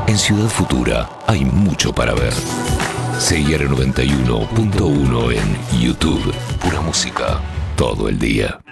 En Ciudad Futura hay mucho para ver. CIR 91.1 en YouTube. Pura música todo el día.